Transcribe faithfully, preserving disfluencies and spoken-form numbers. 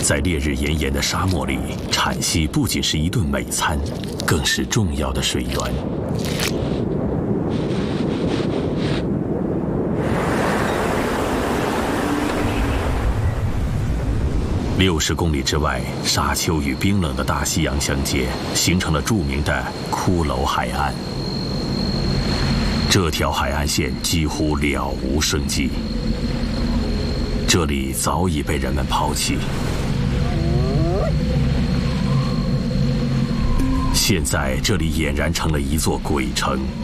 在烈日炎炎的沙漠里，产溪不仅是一顿美餐，更是重要的水源。六十公里之外，沙丘与冰冷的大西洋相接，形成了著名的骷髅海岸。这条海岸线几乎了无生机，这里早已被人们抛弃。现在这里俨然成了一座鬼城。